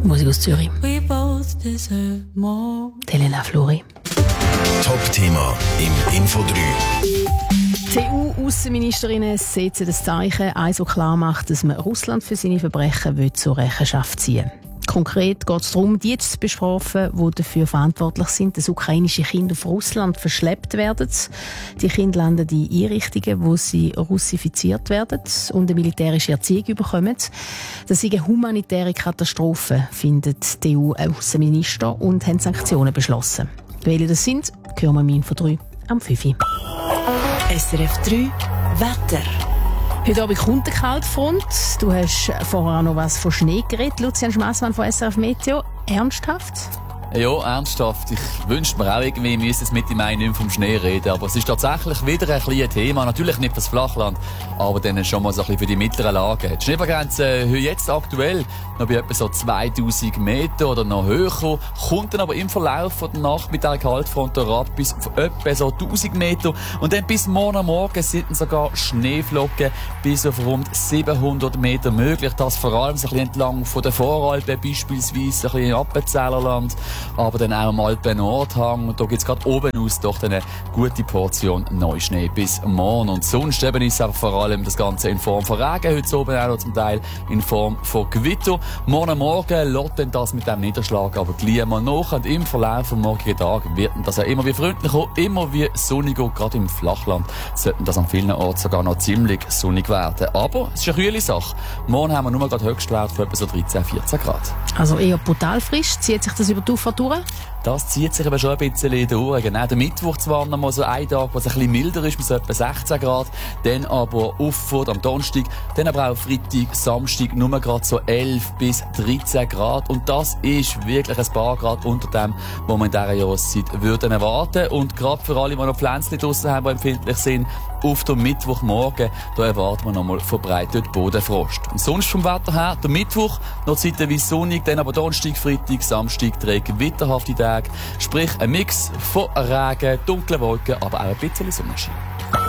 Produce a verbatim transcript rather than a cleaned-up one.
Musik aus Zürich. We both deserve more. Elena Flori. Top-Thema im Info drei. Die E U-Aussenministerinnen setzen das Zeichen, also klar macht, dass man Russland für seine Verbrechen zur Rechenschaft ziehen will. Konkret geht es darum, die zu bestrafen, die dafür verantwortlich sind, dass ukrainische Kinder auf Russland verschleppt werden. Die Kinder landen in Einrichtungen, wo sie russifiziert werden und eine militärische Erziehung bekommen. Das ist eine humanitäre Katastrophe, findet die E U-Außenminister und haben Sanktionen beschlossen. Welche das sind, hören wir im Info drei am fünf Uhr. S R F drei Wetter. Heute Abend kommt eine Kaltfront. Du hast vorher auch noch was von Schnee geredet. Lucian Schmassmann von S R F Meteo. Ernsthaft? Ja, ernsthaft. Ich wünschte mir auch irgendwie, wir müssen es mit dem Mai nicht mehr vom Schnee reden. Aber es ist tatsächlich wieder ein kleines Thema. Natürlich nicht fürs Flachland, aber dann schon mal so ein bisschen für die mittleren Lagen. Die Schneevergrenze jetzt aktuell noch bei etwa so zweitausend Meter oder noch höher. Kommt dann aber im Verlauf der Nacht mit der Kaltfront herab bis auf etwa so tausend Meter. Und dann bis morgen am Morgen sind dann sogar Schneeflocken bis auf rund siebenhundert Meter möglich. Das vor allem so ein bisschen entlang von den Voralpen, beispielsweise ein bisschen im Appenzellerland. Aber dann auch am Alpen-Nordhang. Und da gibt es gerade oben aus doch eine gute Portion Neuschnee bis morgen. Und sonst eben ist einfach vor allem das Ganze in Form von Regen. Heute oben auch noch zum Teil in Form von Gewitter. Morgen Morgen lässt dann das mit dem Niederschlag aber gleich mal nach. Und im Verlauf des morgigen Tages wird das auch immer wie freundlicher, immer wie sonniger. Gerade im Flachland sollten das an vielen Orten sogar noch ziemlich sonnig werden. Aber es ist eine kühle Sache. Morgen haben wir nur mal gerade Höchstwert von etwa so dreizehn, vierzehn Grad. Also eher brutal frisch. Zieht sich das über die Auffahrt durch? Das zieht sich aber schon ein bisschen durch. Genau, der Mittwoch zwar noch mal so ein Tag, wo es ein bisschen milder ist, bis etwa sechzehn Grad. Dann aber Auffahrt am Donnerstag. Dann aber auch Freitag, Samstag nur gerade so elf bis dreizehn Grad. Und das ist wirklich ein paar Grad unter dem, was wir in dieser Jahreszeit würden erwarten. Und gerade für alle, die noch Pflänzchen draussen haben, die empfindlich sind, auf den Mittwochmorgen, da erwarten wir noch mal verbreitet Bodenfrost. Und sonst vom Wetter her, der Mittwoch noch zeitweise sonnig, dann aber Donnerstag, Freitag, Samstag, drei gewitterhafte Tage. Sprich, ein Mix von Regen, dunklen Wolken, aber auch ein bisschen Sonnenschein.